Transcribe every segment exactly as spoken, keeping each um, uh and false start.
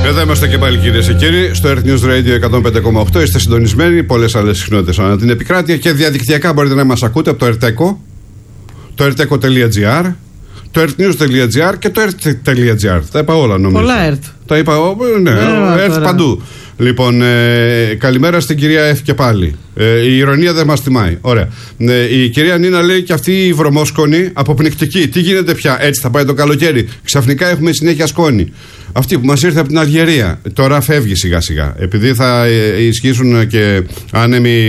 Εδώ είμαστε και πάλι, κυρίες και κύριοι, στο Earth News Radio εκατόν πέντε κόμμα οκτώ. Είστε συντονισμένοι, πολλές άλλες συχνότητες ανά την επικράτεια και διαδικτυακά μπορείτε να μας ακούτε από το Ερτέκο, το ερτέκο τελεία τζι άρ, το earthnews τελεία τζι άρ και το earth τελεία τζι άρ. Τα είπα όλα, νομίζω. Πολλά Earth. Τα είπα, ναι, Earth παντού. Λοιπόν, ε, καλημέρα στην κυρία Εφ και πάλι. Ε, η ηρωνία δεν μας τιμάει. Ωραία. Ε, η κυρία Νίνα λέει και αυτή η βρωμόσκονη αποπνικτική. Τι γίνεται πια, έτσι θα πάει το καλοκαίρι. Ξαφνικά έχουμε συνέχεια σκόνη. Αυτή που μας ήρθε από την Αλγερία τώρα φεύγει σιγά σιγά. Επειδή θα ε, ισχύσουν και άνεμοι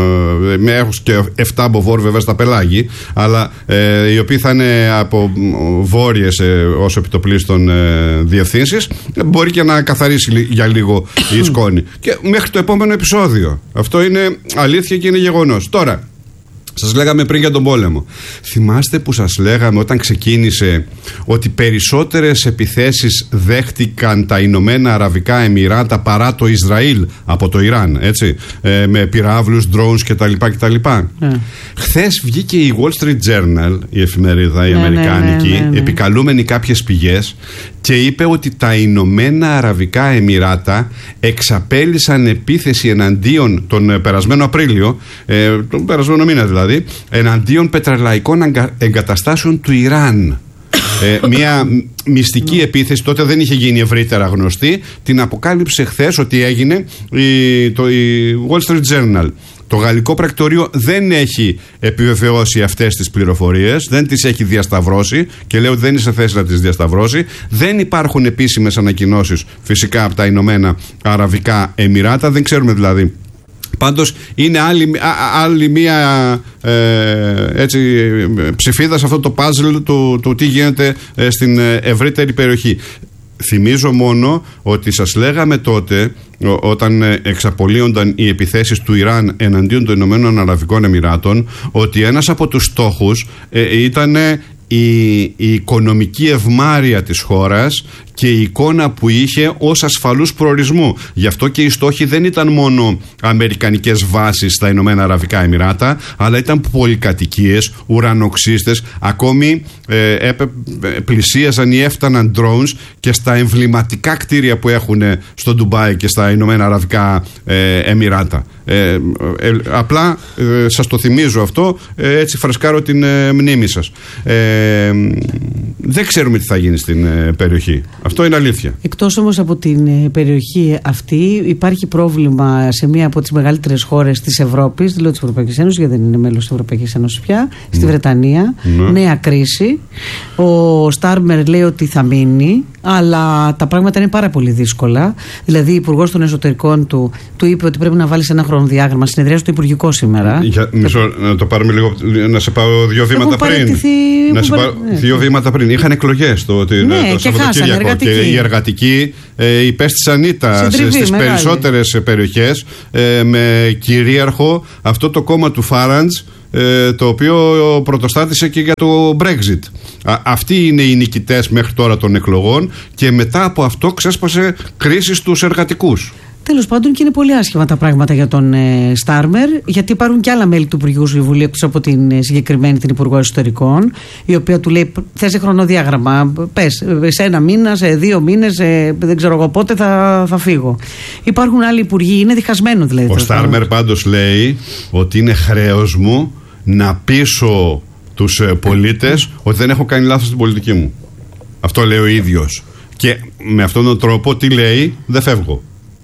ε, με έχουν και εφτά μποφόρ βέβαια στα πελάγη, αλλά ε, οι οποίοι θα είναι από βόρειες ε, ως επιτοπλίστων ε, διευθύνσεις, μπορεί και να καθαρίσει για λίγο η σκόνη. Και μέχρι το επόμενο επεισόδιο. Αυτό είναι αλήθεια και είναι γεγονός. Τώρα, σας λέγαμε πριν για τον πόλεμο. Θυμάστε που σας λέγαμε όταν ξεκίνησε ότι περισσότερες επιθέσεις δέχτηκαν τα Ηνωμένα Αραβικά Εμιράτα παρά το Ισραήλ από το Ιράν, έτσι, ε, με πυράβλους, drones κτλ. κτλ. Mm. Χθες βγήκε η Wall Street Journal, η εφημερίδα η ναι, αμερικάνικη, ναι, ναι, ναι, ναι. επικαλούμενη κάποιες πηγές, και είπε ότι τα Ηνωμένα Αραβικά Εμιράτα εξαπέλυσαν επίθεση εναντίον τον περασμένο Απρίλιο, ε, τον περασμένο μήνα δηλαδή, εναντίον πετρελαϊκών εγκαταστάσεων του Ιράν. Ε, μια μυστική επίθεση, τότε δεν είχε γίνει ευρύτερα γνωστή, την αποκάλυψε χθες ότι έγινε η, το, η Wall Street Journal. Το γαλλικό πρακτορείο δεν έχει επιβεβαιώσει αυτές τις πληροφορίες, δεν τις έχει διασταυρώσει και λέω ότι δεν είναι σε θέση να τις διασταυρώσει. Δεν υπάρχουν επίσημες ανακοινώσεις φυσικά από τα Ηνωμένα Αραβικά Εμιράτα, δεν ξέρουμε δηλαδή. Πάντως είναι άλλη, α, άλλη μία ε, έτσι, ψηφίδα σε αυτό το puzzle του, του τι γίνεται ε, στην ευρύτερη περιοχή. Θυμίζω μόνο ότι σας λέγαμε τότε, ό, όταν εξαπολύονταν οι επιθέσεις του Ιράν εναντίον των Ηνωμένων Αραβικών Εμιράτων, ότι ένας από τους στόχους ε, ήταν η, η οικονομική ευμάρεια της χώρας και η εικόνα που είχε ως ασφαλούς προορισμού. Γι' αυτό και οι στόχοι δεν ήταν μόνο αμερικανικές βάσεις στα Ηνωμένα Αραβικά Εμιράτα, αλλά ήταν πολυκατοικίες, ουρανοξύστες, ακόμη ε, ε, πλησίαζαν ή έφταναν drones και στα εμβληματικά κτίρια που έχουν στο Ντουμπάι και στα Ηνωμένα Αραβικά ε, Εμιράτα. Ε, ε, ε, απλά ε, σας το θυμίζω αυτό, ε, έτσι φρεσκάρω την ε, μνήμη σας. Ε, δεν ξέρουμε τι θα γίνει στην ε, περιοχή. Αυτό είναι αλήθεια. Εκτός όμως από την ε, περιοχή αυτή, υπάρχει πρόβλημα σε μία από τις μεγαλύτερες χώρες της Ευρώπης, δηλαδή της Ευρωπαϊκής Ένωσης, γιατί δεν είναι μέλος της Ευρωπαϊκής Ένωσης πια, mm. στη Βρετανία. Mm. Νέα κρίση. Ο Στάρμερ λέει ότι θα μείνει, αλλά τα πράγματα είναι πάρα πολύ δύσκολα. Δηλαδή, ο Υπουργός των Εσωτερικών του, του είπε ότι πρέπει να βάλει ένα χρονοδιάγραμμα. Συνεδριάζει το Υπουργικό σήμερα. Για, μισό, να το πάρουμε λίγο, να σε πάω δύο βήματα πριν. Να σε πάω ναι. δύο βήματα πριν. Είχαν εκλογές το, ναι, το Σαββατοκύριακο και, και οι εργατικοί ε, υπέστησαν ήττα στις περισσότερες περιοχές ε, με κυρίαρχο αυτό το κόμμα του Φάραντς, ε, το οποίο πρωτοστάτησε και για το Brexit. Α, αυτοί είναι οι νικητές μέχρι τώρα των εκλογών και μετά από αυτό ξέσπασε κρίση στους εργατικούς. Τέλος πάντων, και είναι πολύ άσχημα τα πράγματα για τον ε, Στάρμερ, γιατί υπάρχουν και άλλα μέλη του Υπουργικού Συμβουλίου εκτός από την ε, συγκεκριμένη την Υπουργό Εσωτερικών, η οποία του λέει: θες χρονοδιάγραμμα. Πες, σε ένα μήνα, σε δύο μήνες, ε, δεν ξέρω εγώ πότε θα, θα φύγω. Υπάρχουν άλλοι υπουργοί, είναι διχασμένο δηλαδή. Ο Στάρμερ πάντως λέει ότι είναι χρέος μου να πείσω τους ε, πολίτες ότι δεν έχω κάνει λάθος στην πολιτική μου. Αυτό λέει ο ίδιος. Και με αυτόν τον τρόπο τι λέει? Δεν φεύγω.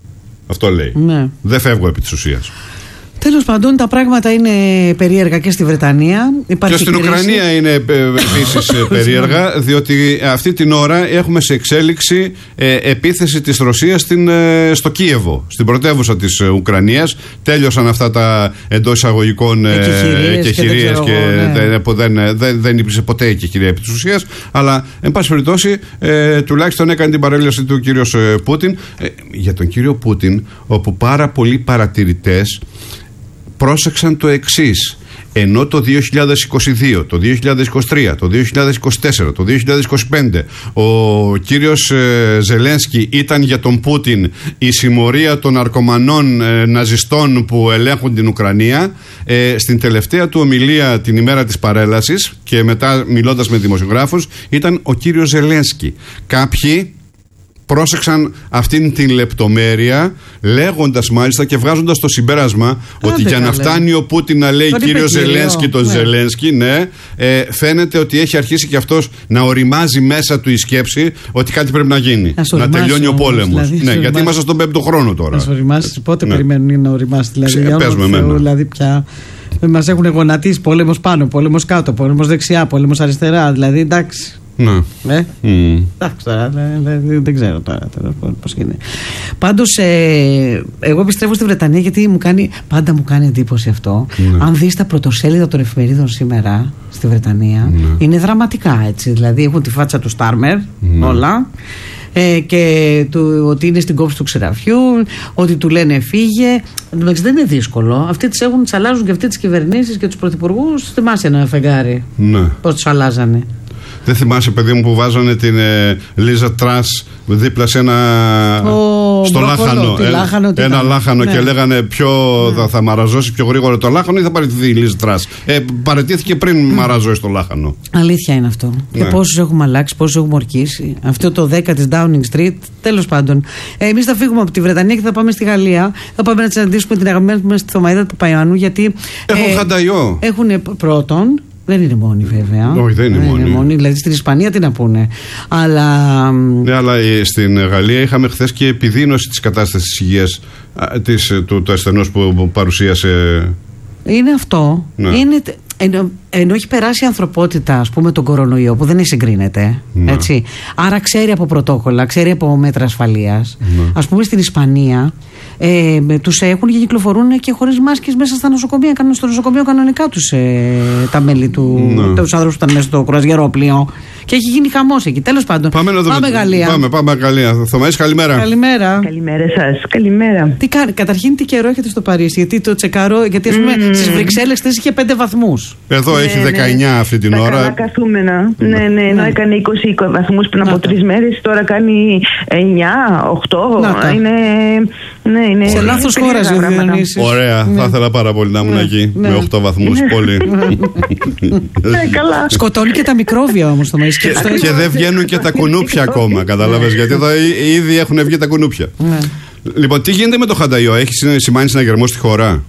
Αυτό λέει. Ναι. Δεν φεύγω επί της ουσίας. Τέλος πάντων, τα πράγματα είναι περίεργα και στη Βρετανία. Υπάρχει και στην κρίση. Ουκρανία είναι επίσης περίεργα, διότι αυτή την ώρα έχουμε σε εξέλιξη ε, επίθεση της Ρωσίας στην, ε, στο Κίεβο, στην πρωτεύουσα της Ουκρανίας. Τέλειωσαν αυτά τα εντός εισαγωγικών εκεχηρίες και, και ναι. δεν, δεν, δεν, δεν υπήρξε ποτέ εκεχηρία επί της ουσίας. Αλλά, εν πάση περιπτώσει, ε, τουλάχιστον έκανε την παρέλαση του κύριος Πούτιν. Ε, για τον κύριο Πούτιν, όπου πάρα πολλοί παρατηρητές πρόσεξαν το εξής: ενώ το δύο χιλιάδες είκοσι δύο, το δύο χιλιάδες είκοσι τρία, το δύο χιλιάδες είκοσι τέσσερα, το δύο χιλιάδες είκοσι πέντε ο κύριος ε, Ζελένσκι ήταν για τον Πούτιν η συμμορία των ναρκωμανών ε, ναζιστών που ελέγχουν την Ουκρανία, ε, στην τελευταία του ομιλία την ημέρα της παρέλασης και μετά μιλώντας με δημοσιογράφους ήταν ο κύριος Ζελένσκι. Κάποιοι πρόσεξαν αυτήν την λεπτομέρεια, λέγοντας μάλιστα και βγάζοντας το συμπέρασμα Α, ότι για να φτάνει ο Πούτιν να λέει κύριο Ζελένσκι τον ναι. Ζελένσκι, ναι, ε, φαίνεται ότι έχει αρχίσει και αυτός να οριμάζει μέσα του η σκέψη ότι κάτι πρέπει να γίνει. Να τελειώνει ο πόλεμος. Δηλαδή, ναι, γιατί είμαστε στον πέμπτο χρόνο τώρα. Να οριμάσει, πότε ναι. περιμένουν να οριμάσει, δηλαδή. Θεού, δηλαδή πια. Μας έχουν γονατίσει πόλεμος πάνω, πόλεμος κάτω, πόλεμος δεξιά, πόλεμος αριστερά. Δηλαδή εντάξει. Ναι. Ε? Mm. Εντάξει τώρα, δεν, δεν, δεν ξέρω τώρα πώς γίνεται. Πάντως, ε, εγώ επιστρέφω στη Βρετανία γιατί μου κάνει, πάντα μου κάνει εντύπωση αυτό. Ναι. Αν δεις τα πρωτοσέλιδα των εφημερίδων σήμερα στη Βρετανία, ναι. είναι δραματικά έτσι. Δηλαδή έχουν τη φάτσα του Στάρμερ, ναι. όλα. Ε, και του, ότι είναι στην κόψη του ξεραφιού, ότι του λένε φύγε. Εντάξει, δεν είναι δύσκολο. Αυτοί τις έχουν, τις αλλάζουν και αυτοί τις κυβερνήσεις και τους πρωθυπουργούς. Θυμάσαι ένα φεγγάρι. Ναι. Πώς τους αλλάζανε. Δεν θυμάσαι, παιδί μου, που βάζανε την ε, Λίζα Τρας δίπλα σε ένα. Ο στο μπροκολό, λάχανο. Ένα, λάχανο, ένα λάχανο ναι. και λέγανε ποιο ναι. θα, θα μαραζώσει πιο γρήγορα το λάχανο ή θα παραιτηθεί η Λίζα Τρας. Ε, παραιτήθηκε πριν mm. μαραζώσει το λάχανο. Αλήθεια είναι αυτό. Ναι. Και πόσους έχουμε αλλάξει, πόσους έχουμε ορκίσει. Αυτό το δέκα της Downing Street, τέλος πάντων. Ε, εμείς θα φύγουμε από τη Βρετανία και θα πάμε στη Γαλλία. Θα πάμε να συναντήσουμε την αγαπημένη μας στη Θωμαΐδα του Παπαϊωάννου γιατί. Έχουν ε, χανταϊό. Έχουν πρώτον. Δεν είναι μόνοι βέβαια. Όχι, δεν είναι, δεν μόνοι. είναι μόνοι. Δηλαδή στην Ισπανία τι να πούνε. Αλλά. Ναι, αλλά στην Γαλλία είχαμε χθες και επιδείνωση της κατάστασης της υγείας της, του, του ασθενούς που παρουσίασε. Είναι αυτό. Ναι. Είναι, ενώ, ενώ έχει περάσει η ανθρωπότητα, ας πούμε, τον κορονοϊό που δεν συγκρίνεται. Ναι. Έτσι. Άρα ξέρει από πρωτόκολλα, ξέρει από μέτρα ασφαλείας. Ναι. Ας πούμε στην Ισπανία. Ε, τους έχουν και κυκλοφορούν και χωρίς μάσκες μέσα στα νοσοκομεία. Κάνουν στο νοσοκομείο κανονικά τους ε, τα μέλη του, ναι. τους άνθρωπους που ήταν μέσα στο κρουαζιερόπλοιο. Και έχει γίνει χαμός εκεί. Τέλος πάντων. Πάμε, πάμε, πάμε Γαλλία. Πάμε, πάμε Γαλλία. Θωμαΐς, καλημέρα. Καλημέρα. Καλημέρα σας. Καλημέρα. Τι κάνει, καταρχήν τι καιρό έχετε στο Παρίσι, γιατί το τσεκάρω, γιατί ας πούμε mm. στις Βρυξέλλες χθες είχε πέντε βαθμούς. Εδώ ναι, έχει δεκαεννιά ναι. αυτή την τα ώρα. Καλά καθούμενα. Ναι, ναι, ναι, ενώ έκανε είκοσι βαθμούς πριν από τρεις μέρες, τώρα κάνει εννιά, οκτώ. Είναι. Ναι, είναι σε λάθος χώρα Διονύση. Ωραία, ναι. θα ήθελα πάρα πολύ να ήμουν ναι. εκεί ναι. με οκτώ βαθμούς. Πολύ. Ναι, καλά. Σκοτώνει και τα μικρόβια όμως το Μαΐς. Και, και δεν βγαίνουν και τα κουνούπια ακόμα. Κατάλαβες, γιατί εδώ ήδη έχουν βγει τα κουνούπια. Ναι. Λοιπόν, τι γίνεται με το χανταϊό, έχει σημάνει συναγερμό στη χώρα?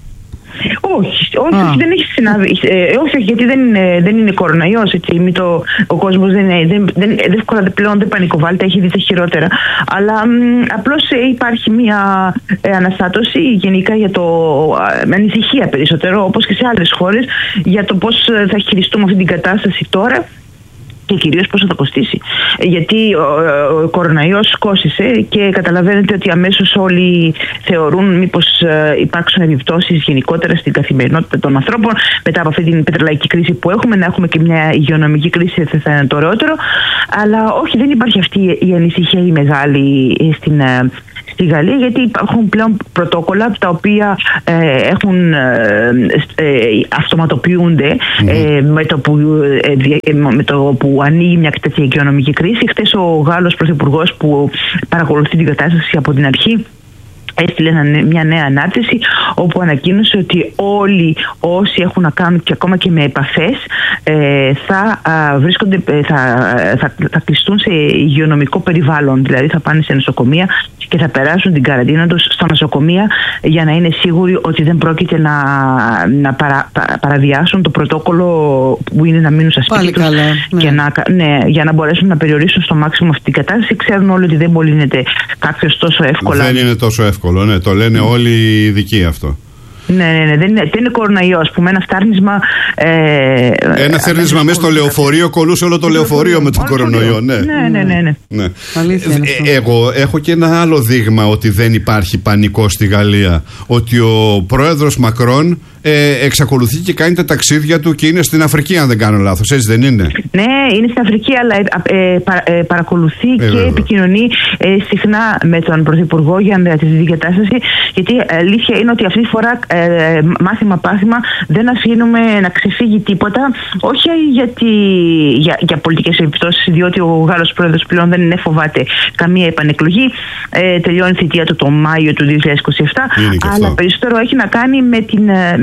Όχι, όχι, δεν έχει συνάδει. Ε, όχι, γιατί δεν είναι, δεν είναι κοροναϊός. Έτσι, το, ο κόσμος δεν, δεν, δεν, δεν, πλέον δεν πανικοβάλλεται, έχει δει τα χειρότερα. Αλλά απλώς ε, υπάρχει μια ε, αναστάτωση γενικά για το. Ε, ανησυχία περισσότερο, όπως και σε άλλες χώρες, για το πώς θα χειριστούμε αυτή την κατάσταση τώρα. Και κυρίως πόσο θα κοστίσει. Γιατί ο, ο κοροναϊός κόστισε και καταλαβαίνετε ότι αμέσως όλοι θεωρούν μήπως ε, υπάρξουν επιπτώσεις γενικότερα στην καθημερινότητα των ανθρώπων μετά από αυτή την πετρελαϊκή κρίση που έχουμε, να έχουμε και μια υγειονομική κρίση θα είναι το ωραιότερο. Αλλά όχι, δεν υπάρχει αυτή η ανησυχία η μεγάλη στην. Ε, στη Γαλλία, γιατί υπάρχουν πλέον πρωτόκολλα τα οποία ε, έχουν, ε, ε, αυτοματοποιούνται mm-hmm. ε, με, το που, ε, με το που ανοίγει μια τέτοια οικονομική κρίση. Χθες ο Γάλλος Πρωθυπουργός που παρακολουθεί την κατάσταση από την αρχή έστειλε μια νέα ανάρτηση όπου ανακοίνωσε ότι όλοι όσοι έχουν να κάνουν και ακόμα και με επαφές ε, θα, α, βρίσκονται, θα, θα, θα κλειστούν σε υγειονομικό περιβάλλον, δηλαδή θα πάνε σε νοσοκομεία και θα περάσουν την καραντίνα τους στα νοσοκομεία για να είναι σίγουροι ότι δεν πρόκειται να, να παρα, πα, παραβιάσουν το πρωτόκολλο που είναι να μείνουν στα σπίτια τους και ναι. να, ναι, για να μπορέσουν να περιορίσουν στο μάξιμο αυτή την κατάσταση. Ξέρουν όλοι ότι δεν μολύνεται κάποιος τόσο εύκολα. Δεν είναι τόσο εύκολο, ναι, το λένε όλοι οι ειδικοί αυτό. Ναι, ναι, ναι, δεν είναι, δεν είναι κοροναϊό, ας πούμε, ένα φτάρνισμα. Ε, ένα θέρνισμα μέσα στο λεωφορείο, κολούσε όλο το λεωφορείο με τον κορονοϊό. Ναι, ναι, ναι. ναι, ναι. ναι. Ε, εγώ έχω και ένα άλλο δείγμα ότι δεν υπάρχει πανικό στη Γαλλία. Ότι ο πρόεδρος Μακρόν ε, εξακολουθεί και κάνει τα ταξίδια του και είναι στην Αφρική, αν δεν κάνω λάθος, έτσι δεν είναι? Ναι, είναι στην Αφρική, αλλά ε, πα, ε, παρακολουθεί ε, και βέβαια. επικοινωνεί ε, συχνά με τον Πρωθυπουργό για να τη δει κατάσταση. Γιατί ε, αλήθεια είναι ότι αυτή τη φορά ε, μάθημα πάθημα δεν αφήνουμε να ξεφύγει τίποτα. Όχι γιατί, για, για πολιτικές επιπτώσεις, διότι ο Γάλλος πρόεδρος πλέον δεν φοβάται καμία επανεκλογή. Ε, τελειώνει η θητεία του το Μάιο του δύο χιλιάδες είκοσι επτά. Αλλά περισσότερο έχει να κάνει με την. Με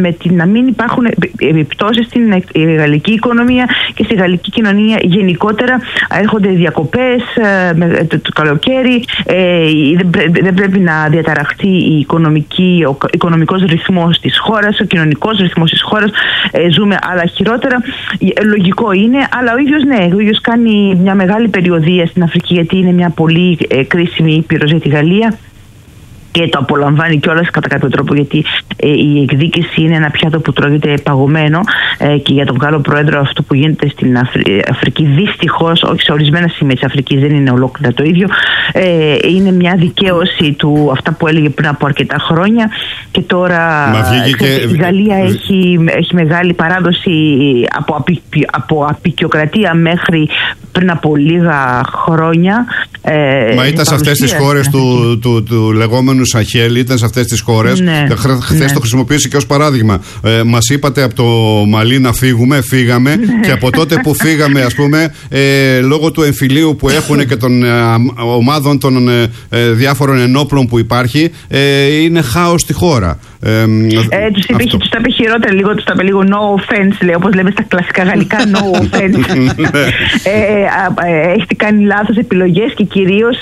με την να μην υπάρχουν επιπτώσεις στην γαλλική οικονομία και στη γαλλική κοινωνία γενικότερα. Έρχονται διακοπές το, το καλοκαίρι, ε, δεν, πρέ, δεν πρέπει να διαταραχτεί η οικονομική, ο οικονομικός ρυθμός της χώρας, ο κοινωνικός ρυθμός της χώρας, ε, ζούμε άλλα χειρότερα. Ε, λογικό είναι, αλλά ο ίδιος ναι, ο ίδιος κάνει μια μεγάλη περιοδεία στην Αφρική, γιατί είναι μια πολύ ε, κρίσιμη ήπειρος για τη Γαλλία. Και το απολαμβάνει κιόλας κατά κάποιο τρόπο, γιατί ε, η εκδίκηση είναι ένα πιάτο που τρώγεται παγωμένο, ε, και για τον Γάλλο πρόεδρο αυτό που γίνεται στην Αφρι... Αφρική, δυστυχώς, όχι σε ορισμένα σημεία της Αφρικής, δεν είναι ολόκληρα το ίδιο, ε, είναι μια δικαίωση του αυτά που έλεγε πριν από αρκετά χρόνια. Και τώρα και... η Γαλλία έχει, έχει μεγάλη παράδοση από, απει... από απεικιοκρατία μέχρι πριν από λίγα χρόνια. Ε, Μα ήταν σε αυτές τις χώρες του, του, του λεγόμενου Σαχέλ, ήταν σε αυτές τις χώρες. Ναι, Χθες ναι. το χρησιμοποίησε και ως παράδειγμα. Ε, μας είπατε από το Μαλί να φύγουμε, φύγαμε. Ναι. Και από τότε που φύγαμε, ας πούμε, ε, λόγω του εμφυλίου που έχουν και των ε, ομάδων των ε, ε, διάφορων ενόπλων που υπάρχει, ε, είναι χάος στη χώρα. Ε, ε, τους είπε, τους τα είπε χειρότερα λίγο, τους τα είπε λίγο no offense, λέει, όπως λέμε στα κλασικά γαλλικά, no offense. ε, ε, έχετε κάνει λάθος επιλογές και κυρίως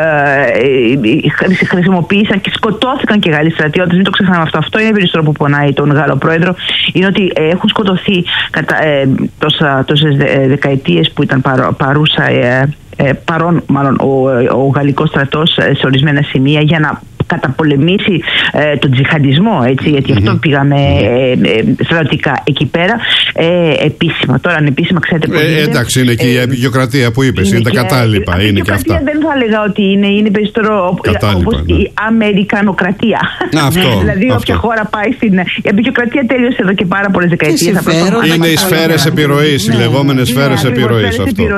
ε, χρησιμοποίησαν και σκοτώθηκαν και Γάλλοι στρατιώτες. Μην το ξεχνάμε αυτό. Αυτό είναι περισσότερο που πονάει τον Γάλλο πρόεδρο. Είναι ότι ε, έχουν σκοτωθεί κατά ε, τόσα, τόσες δεκαετίες που ήταν παρό, παρούσα ε, ε, παρόν μάλλον ο, ο γαλλικός στρατός σε ορισμένα σημεία για να καταπολεμήσει ε, τον τζιχαντισμό, έτσι, γιατί mm-hmm. αυτό πήγαμε ε, ε, στρατιωτικά εκεί πέρα, ε, επίσημα. Τώρα ανεπίσημα, ξέρετε πώς ε, είναι. Εντάξει, είναι και ε, η επικιοκρατία που είπες, είναι, είναι τα κατάλοιπα, είναι και αυτά. Δεν θα έλεγα ότι είναι, είναι περισσότερο όπως ναι. η αμερικανοκρατία. Αυτό, δηλαδή, αυτό. όποια χώρα πάει στην. Η επικιοκρατία τέλειωσε εδώ και πάρα πολλές δεκαετίες. Είναι οι σφαίρες επιρροής, οι λεγόμενες σφαίρες επιρροής.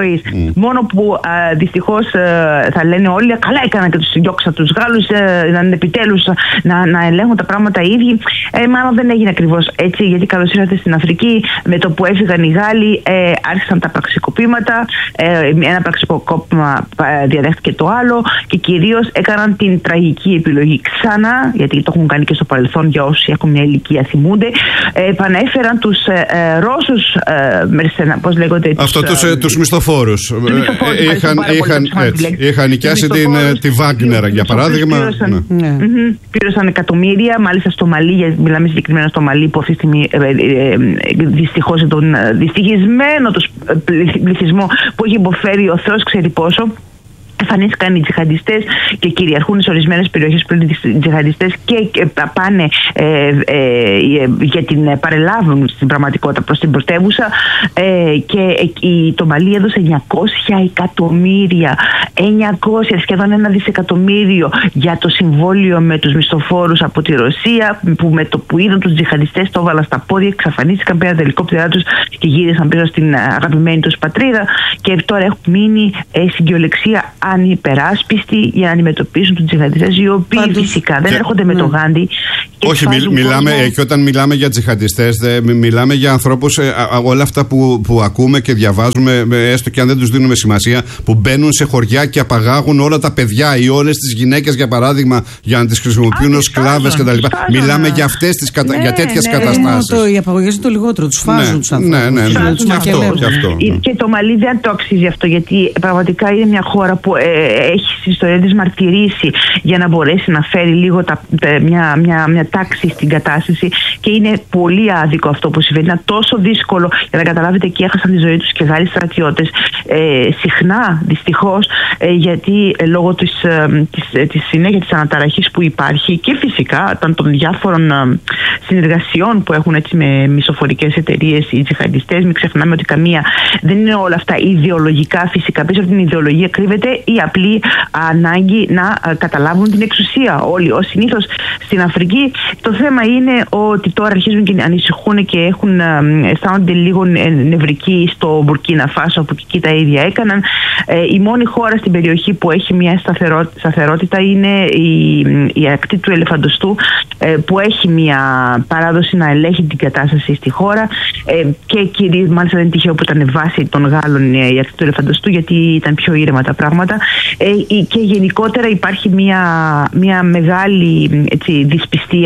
Μόνο που δυστυχώς θα λένε όλοι, καλά έκαναν και τους διώξαν τους Γάλλους, επιτέλους να, να ελέγχουν τα πράγματα οι ίδιοι. Ε, μάλλον δεν έγινε ακριβώς έτσι, γιατί καλώς ήρθατε στην Αφρική. Με το που έφυγαν οι Γάλλοι, ε, άρχισαν τα πραξικοπήματα. Ε, ένα πραξικόπημα ε, διαδέχτηκε το άλλο και κυρίως έκαναν την τραγική επιλογή ξανά, γιατί το έχουν κάνει και στο παρελθόν για όσοι έχουν μια ηλικία θυμούνται. Ε, επανέφεραν τους ε, ε, Ρώσους ε, μερσένα, πώς λέγονται. Αυτό τους, ε, τους μισθοφόρους. Ε, είχαν, είχαν, έτσι, είχαν νοικιάσει την, τη Βάγκνερ, για παράδειγμα. Ναι. Mm-hmm. Πλήρωσαν εκατομμύρια, μάλιστα στο Μαλί, μιλάμε συγκεκριμένα στο Μαλί, που αυτή τη στιγμή ε, ε, ε, δυστυχώς τον δυστυχισμένο του πληθυσμό που έχει υποφέρει ο Θεός ξέρει πόσο. Εμφανίστηκαν οι τζιχαντιστές και κυριαρχούν σε ορισμένες περιοχές που είναι οι τζιχαντιστές και, και πάνε ε, ε, για την παρελάβουν στην πραγματικότητα προς την πρωτεύουσα, ε, και ε, το Μαλί έδωσε εννιακόσια εκατομμύρια, εννιακόσια, σχεδόν ένα δισεκατομμύριο για το συμβόλαιο με τους μισθοφόρους από τη Ρωσία, που με το που είδαν τους τζιχαντιστές το έβαλαν στα πόδια, εξαφανίστηκαν, πήραν τα ελικόπτερά τους και γύρισαν πίσω στην αγαπημένη τους πατρίδα και τώρα έχουν μείνει ε, στην κυριολεξία ανυπεράσπιστοι για να αντιμετωπίσουν τους τζιχαντιστές, οι οποίοι Πάντως, φυσικά δεν και... έρχονται με ναι. το Γάντι. Όχι, μι, μιλάμε, κόσμο... και όταν μιλάμε για τζιχαντιστές, δε, μιλάμε για ανθρώπους, ε, α, όλα αυτά που, που ακούμε και διαβάζουμε, έστω και αν δεν τους δίνουμε σημασία, που μπαίνουν σε χωριά και απαγάγουν όλα τα παιδιά ή όλες τις γυναίκες, για παράδειγμα, για να τις χρησιμοποιούν ως σκλάβες κτλ. Μιλάμε για, αυτές τις, ναι, για τέτοιες ναι, καταστάσεις. Το, οι απαγωγές είναι το λιγότερο, τους φάζουν ναι, τους ανθρώπους. Ναι, ναι, ναι. Τους και, αυτό, και, αυτό, ναι. και το Μαλί δεν το αξίζει αυτό, γιατί πραγματικά είναι μια χώρα που ε, έχει στην ιστορία της μαρτυρήσει για να μπορέσει να φέρει λίγο τα, τα, μια, μια, μια τάξη στην κατάσταση, και είναι πολύ άδικο αυτό που συμβαίνει. Είναι τόσο δύσκολο για να καταλάβετε, και έχασαν τη ζωή τους και Γάλλοι στρατιώτες ε, συχνά δυστυχώς, ε, γιατί ε, λόγω της, ε, της, της συνέχεια της αναταραχής που υπάρχει και φυσικά των, των διάφορων ε, συνεργασιών που έχουν έτσι με μισοφορικές εταιρείες οι τζιχαντιστές. Μην ξεχνάμε ότι καμία δεν είναι όλα αυτά ιδεολογικά, φυσικά πίσω από την ιδεολογία κρύβεται η απλή ανάγκη να ε, καταλάβουν την εξουσία. Όλοι ως συνήθως στην Αφρική. Το θέμα είναι ότι τώρα αρχίζουν και ανησυχούν και έχουν, αισθάνονται λίγο νευρικοί στο Μπουρκίνα Φάσο, που και εκεί τα ίδια έκαναν. Ε, η μόνη χώρα στην περιοχή που έχει μια σταθερότητα είναι η, η ακτή του Ελεφαντοστού, ε, που έχει μια παράδοση να ελέγχει την κατάσταση στη χώρα, ε, και κυρίως μάλιστα δεν είναι τυχαίο που ήταν βάση των Γάλλων η ακτή του Ελεφαντοστού, γιατί ήταν πιο ήρεμα τα πράγματα, ε, και γενικότερα υπάρχει μια, μια μεγάλη έτσι, δυσπιστία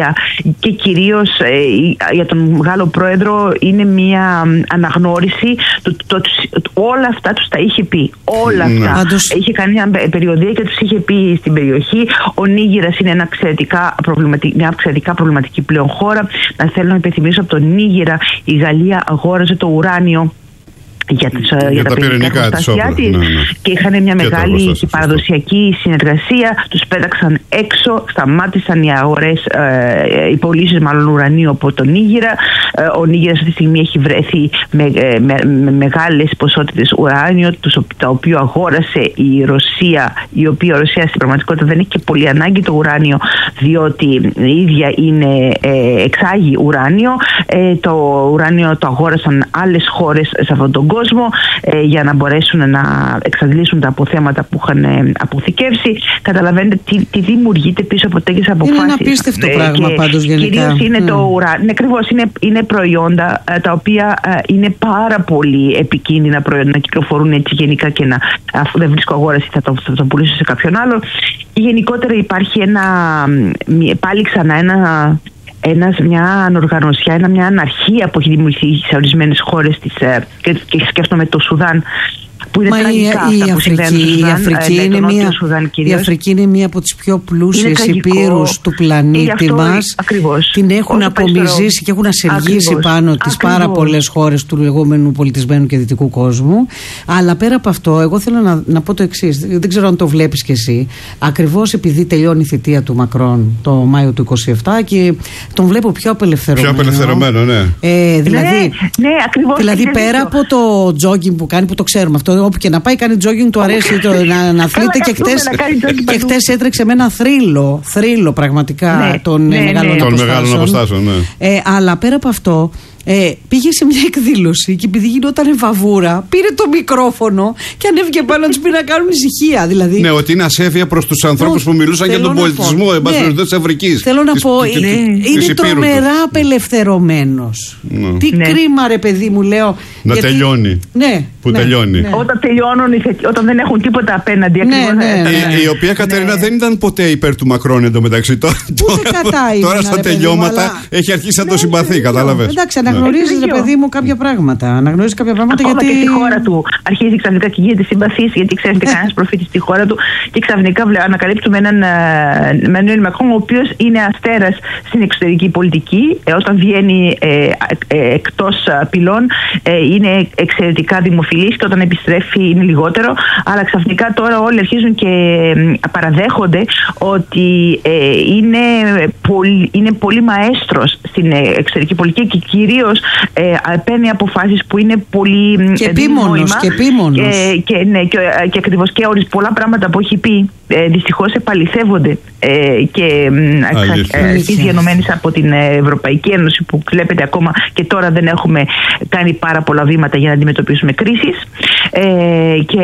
Νίγηρα και κυρίως ε, για τον Γάλλο πρόεδρο είναι μια αναγνώριση το, το, το, το, όλα αυτά τους τα είχε πει, όλα αυτά. Άντως... είχε κάνει μια περιοδία και τους είχε πει στην περιοχή. Ο Νίγηρας είναι ένα εξαιρετικά μια εξαιρετικά προβληματική πλέον χώρα. Να θέλω να υπενθυμίσω από τον Νίγηρα η Γαλλία αγόραζε το ουράνιο για, τους, για, για τα, τα πυρηνικά εργοστάσια της, ναι, ναι. και είχαν μια και μεγάλη και παραδοσιακή συνεργασία. Τους πέταξαν έξω, σταμάτησαν οι αγορές, ε, οι πωλήσεις μάλλον ουρανίου από τον Νίγηρα. Ε, ο Νίγηρας αυτή τη στιγμή έχει βρεθεί με, με, με μεγάλες ποσότητες ουράνιο, τα οποία αγόρασε η Ρωσία, η οποία η Ρωσία στην πραγματικότητα δεν έχει και πολύ ανάγκη το ουράνιο, διότι η ίδια είναι, ε, εξάγει ουράνιο. Ε, το ουράνιο το αγόρασαν άλλες χώρες σε αυτόν τον κόσμο, ε, για να μπορέσουν να εξαντλήσουν τα αποθέματα που είχαν ε, αποθηκεύσει. Καταλαβαίνετε τι, τι δημιουργείται πίσω από τέτοιες αποφάσεις. Είναι ένα απίστευτο ε, πράγμα πάντως γενικά. Κυρίως είναι mm. το ουράνιο. Ναι, ακριβώς, είναι, είναι προϊόντα ε, τα οποία ε, είναι πάρα πολύ επικίνδυνα προϊόντα να κυκλοφορούν έτσι γενικά και να, αφού δεν βρίσκω αγόραση θα το, θα το πουλήσω σε κάποιον άλλο. Γενικότερα υπάρχει ένα, πάλι ξανά ένα Ένας, μια ανοργανωσιά, ένα, μια αναρχία που έχει δημιουργηθεί σε ορισμένες χώρες της, και, και σκέφτομαι το Σουδάν, που είναι τραγικά η, αυτά η που συμβαίνουν στο Σουδάν, η Αφρική, ε, είναι μια, Σουδάν, η Αφρική είναι μία από τις πιο πλούσιες υπήρους του πλανήτη μας. Ακριβώς, την έχουν απομυζήσει και έχουν ασελγίσει πάνω τις πάρα πολλές χώρες του λεγόμενου πολιτισμένου και δυτικού κόσμου. Αλλά πέρα από αυτό, εγώ θέλω να, να πω το εξής. Δεν ξέρω αν το βλέπεις κι εσύ. Ακριβώς επειδή τελειώνει η θητεία του Μακρόν το Μάιο του είκοσι επτά και τον βλέπω πιο απελευθερωμένο. Πιο απελευθερωμένο, ναι. Ε, δηλαδή, ναι, ναι, ακριβώς. Δηλαδή πέρα από το τζόγκινγκ που κάνει, που το ξέρουμε αυτό, όπου και να πάει κάνει τζόγκινγκ, του αρέσει το, να, να αθλείται και χτες, και χτες έτρεξε με ένα θρύλο, θρύλο πραγματικά ναι, των ναι, μεγάλων ναι. αποστάσεων. αποστάσεων ναι. ε, αλλά πέρα από αυτό, Ε, πήγε σε μια εκδήλωση και επειδή γινόταν βαβούρα, πήρε το μικρόφωνο και ανέβηκε πάνω να του πει να κάνουν ησυχία. Δηλαδή. Ναι, ότι είναι ασέβεια προς τους ανθρώπους που μιλούσαν για τον πολιτισμό ναι. της Αφρικής. Θέλω να της, πω, της, είναι, της, είναι τρομερά απελευθερωμένος. Ναι. Τι ναι. κρίμα, ρε παιδί μου, λέω. Να γιατί... τελειώνει. Ναι. Που ναι, τελειώνει. Ναι. Όταν τελειώνουν, όταν δεν έχουν τίποτα απέναντι. Ναι, ναι, ναι, ναι. Η, η οποία Κατερίνα ναι. δεν ήταν ποτέ υπέρ του Μακρόν εντωμεταξύ. Τώρα, τώρα στα τελειώματα αλλά... έχει αρχίσει να το συμπαθεί, κατάλαβες. Εντάξει, αναγνωρίζεις, ρε παιδί μου, κάποια πράγματα. Αναγνωρίζεις κάποια πράγματα ακόμα γιατί. Και στη χώρα του αρχίζει ξαφνικά και γίνεται συμπαθής, γιατί ξέρετε, κανένας προφήτης στη χώρα του και ξαφνικά ανακαλύπτουμε έναν Εμμανουέλ Μακρόν, ο οποίος είναι αστέρας στην εξωτερική πολιτική. Ε, όταν βγαίνει ε, ε, εκτός πυλών, ε, είναι εξαιρετικά δημοφιλής και όταν επιστρέφει είναι λιγότερο. Αλλά ξαφνικά τώρα όλοι αρχίζουν και παραδέχονται ότι ε, είναι, πολύ, είναι πολύ μαέστρος στην εξωτερική πολιτική και κυρίως ε, παίρνει αποφάσεις που είναι πολύ και επίμονος και, και, και, ναι, και, και ακριβώς και όρις πολλά πράγματα που έχει πει ε, δυστυχώς επαληθεύονται ε, και αρχίζει γενομένης από την Ευρωπαϊκή Ένωση, που βλέπετε ακόμα και τώρα δεν έχουμε κάνει πάρα πολλά βήματα για να αντιμετωπίσουμε κρίσεις. Ε, και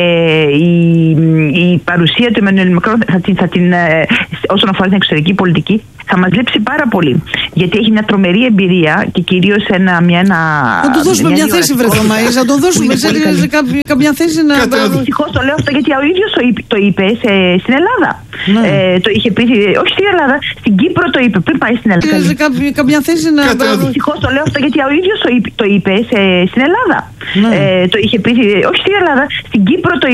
η, η παρουσία του Εμμανουέλ Μακρόν θα την, θα την, ε, όσον αφορά την εξωτερική πολιτική θα μας λείψει πάρα πολύ, γιατί έχει μια τρομερή εμπειρία και κυρίως ένα, μια, ένα, να του δώσουμε μια, μια θέση, βρε Θωμαΐζα, να τον δώσουμε σε, σε, σε κάποια θέση να... Δυστυχώς το λέω αυτό γιατί ο ίδιος το είπε, το είπε σε, στην Ελλάδα. Ναι. Ε, το είχε πει, όχι στην Ελλάδα, στην Κύπρο το είπε πριν πάει στην Ελλάδα. Σε κάποια, κάποια θέση να... Δυστυχώς το λέω αυτό γιατί ο ίδιος το είπε, το είπε σε, στην Ελλάδα. Ναι. Ε, το είχε πει, όχι στην Ελλάδα, στην Κύπρο το είπε.